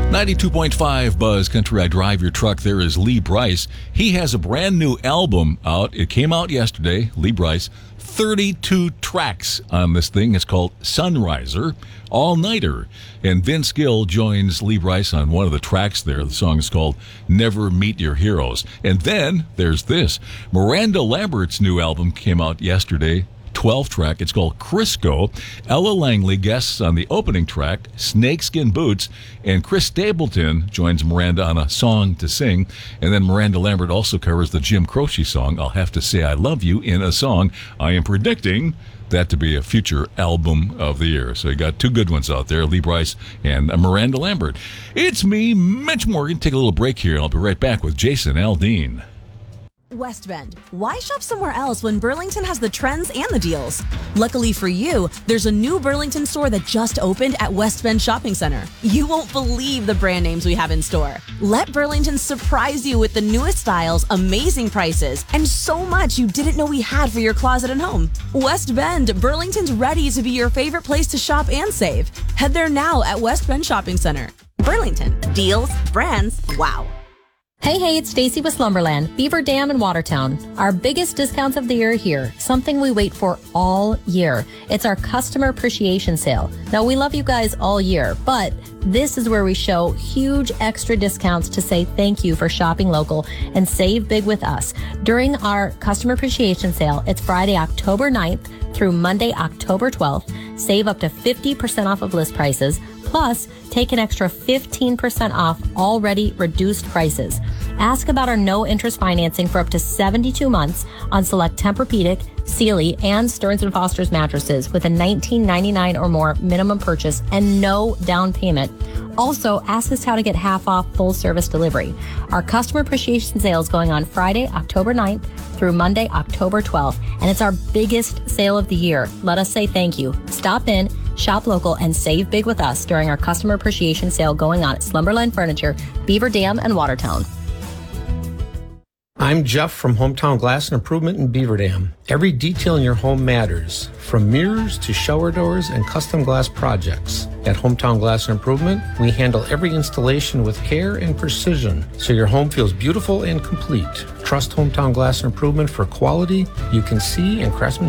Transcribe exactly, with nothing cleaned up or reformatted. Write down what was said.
ninety-two point five Buzz Country. I Drive Your Truck. There is Lee Brice. He has a brand new album out. It came out yesterday. Lee Brice. thirty-two tracks on this thing. It's called Sunriser, All Nighter. And Vince Gill joins Lee Brice on one of the tracks there. The song is called Never Meet Your Heroes. And then there's this. Miranda Lambert's new album came out yesterday. twelve track. It's called Crisco. Ella Langley guests on the opening track, Snakeskin Boots, and Chris Stapleton joins Miranda on a song to sing. And then Miranda Lambert also covers the Jim Croce song, I'll Have to Say I Love You, in a song. I am predicting that to be a future album of the year. So you got two good ones out there, Lee Brice and Miranda Lambert. It's me, Mitch Morgan. Take a little break here. I'll be right back with Jason Aldean. West Bend. Why shop somewhere else when Burlington has the trends and the deals? Luckily for you, there's a new Burlington store that just opened at West Bend Shopping Center. You won't believe the brand names we have in store. Let Burlington surprise you with the newest styles, amazing prices, and so much you didn't know we had for your closet and home. West Bend, Burlington's ready to be your favorite place to shop and save. Head there now at West Bend Shopping Center. Burlington. Deals, brands, wow. Hey, hey, it's Stacy with Slumberland, Beaver Dam in Watertown. Our biggest discounts of the year are here, something we wait for all year. It's our customer appreciation sale. Now, we love you guys all year, but this is where we show huge extra discounts to say thank you for shopping local and save big with us. During our customer appreciation sale, it's Friday, October ninth through Monday, October twelfth. Save up to fifty percent off of list prices. Plus, take an extra fifteen percent off already reduced prices. Ask about our no-interest financing for up to seventy-two months on select Tempur-Pedic, Sealy, and Stearns and Foster's mattresses with a nineteen ninety-nine or more minimum purchase and no down payment. Also, ask us how to get half off full service delivery. Our customer appreciation sale is going on Friday, October ninth through Monday, October twelfth, and it's our biggest sale of the year. Let us say thank you. Stop in, shop local, and save big with us during our customer appreciation sale going on at Slumberland Furniture, Beaver Dam, and Watertown. I'm Jeff from Hometown Glass and Improvement in Beaver Dam. Every detail in your home matters, from mirrors to shower doors and custom glass projects. At Hometown Glass and Improvement, we handle every installation with care and precision, so your home feels beautiful and complete. Trust Hometown Glass and Improvement for quality you can see and craftsmanship